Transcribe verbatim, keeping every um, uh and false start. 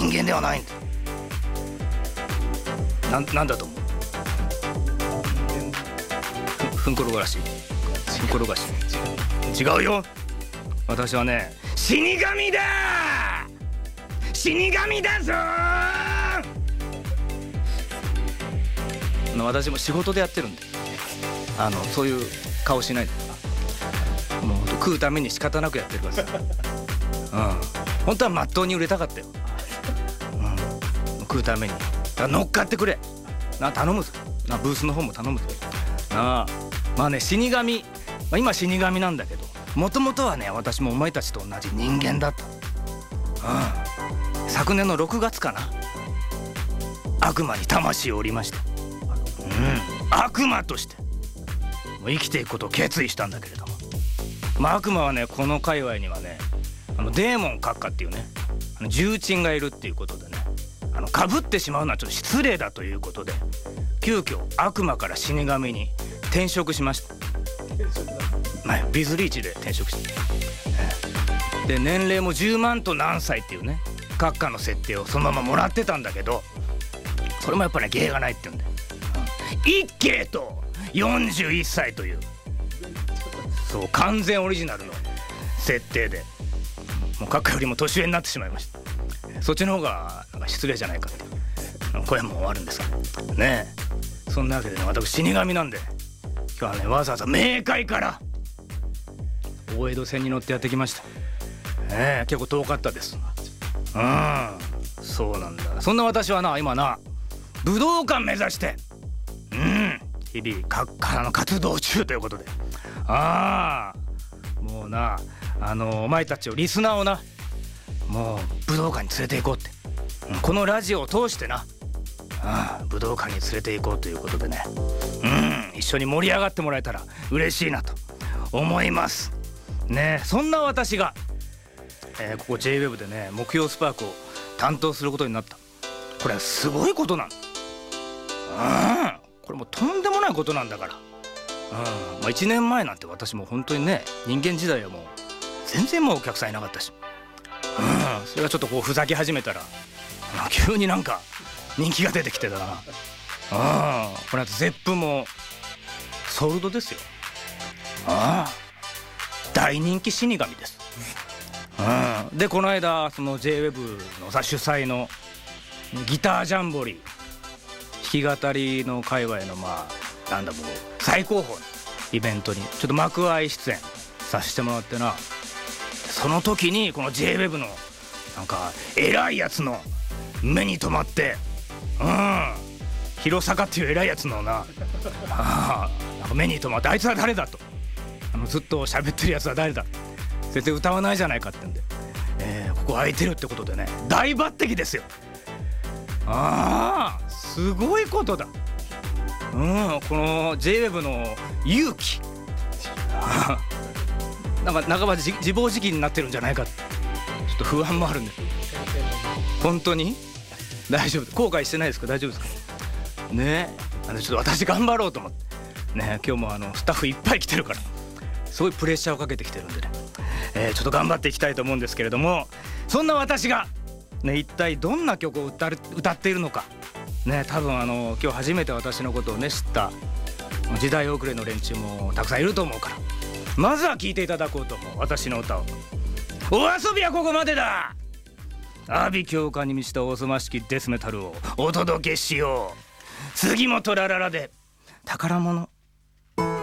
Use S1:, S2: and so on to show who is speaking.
S1: 間ではないんだ。な ん, なんだと思う？ふ, ふんころがらしふんころがし違うよ。私はね、死神だ。死神だぞ。私も仕事でやってるんで、あのそういう顔しないで、もう食うために仕方なくやってるからさ、うん、本当はまっとうに売れたかったよ、うん、食うために乗っかってくれな、頼むぞな、ブースの方も頼むぞなあ。まあね、死神、まあ、今死神なんだけど、もともとはね、私もお前たちと同じ人間だった、うん、昨年のろくがつかな、悪魔に魂を売りました。うん、悪魔としてもう生きていくことを決意したんだけれども、まあ、悪魔はね、この界隈にはね、あのデーモン閣下っていうね、あの重鎮がいるっていうことでね、あの被ってしまうのはちょっと失礼だということで、急遽悪魔から死神に転職しました。まあ、ビズリーチで転職して、で年齢もじゅうまんと何歳っていうね、閣下の設定をそのままもらってたんだけど、それもやっぱね、芸がないって言うんだよ。一慶とよんじゅういっさいという、そう完全オリジナルの設定で、もう閣下よりも年上になってしまいました。そっちの方がなんか失礼じゃないかっていう声もあるんですがね。えそんなわけでね、私死神なんで、今日はね、わざわざ冥界から大江戸線に乗ってやってきました。ねえ、結構遠かったです。うん、そうなんだ。そんな私はな、今な、武道館目指してうん、日々かあの活動中ということで、ああもうな、あのお前たちを、リスナーをな、もう武道館に連れて行こうって、うん、このラジオを通してな、ああ武道館に連れて行こうということでね、うん、一緒に盛り上がってもらえたら嬉しいなと思いますね。そんな私が、えー、ここ ジェイウェブ でね、木曜スパークを担当することになった。これはすごいことなんだ。うん、これもうとんでもないことなんだから、うん、まあ、いちねんまえなんて私も本当にね、人間時代はもう全然もうお客さんいなかったし、うん、それがちょっとこうふざけ始めたら、急になんか人気が出てきてたな。うん、この後ゼップもソールドですよ。ああ、大人気死神です。うん、でこの間その ジェイウェブ のさ主催のギタージャンボリー、弾き語りの界隈のまあなんだもう最高峰のイベントにちょっと幕間出演させてもらってな、その時にこの ジェイウェブ のなんか偉いやつの目に留まって、うん、広坂っていう偉いやつのな、あなんか目に留まって、あいつは誰だと、あのずっと喋ってるやつは誰だ、全然歌わないじゃないかってんで、えー、ここ空いてるってことでね、大抜擢ですよ。ああすごいことだ。うん、この ジェイウェブ の勇気なんか半ば自暴自棄になってるんじゃないかって、ちょっと不安もあるんです。本当に大丈夫、後悔してないですか？大丈夫ですかね。あのちょっと私頑張ろうと思ってね、今日もあのスタッフいっぱい来てるから、すごいプレッシャーをかけてきてるんでね、えー、ちょっと頑張っていきたいと思うんですけれども、そんな私がね、一体どんな曲を 歌, 歌っているのかね、多分あの今日初めて私のことをね知った時代遅れの連中もたくさんいると思うから、まずは聴いていただこうと思う私の歌を。お遊びはここまでだ。阿鼻教官に満ちたおぞましきデスメタルをお届けしよう。杉本ラララで宝物。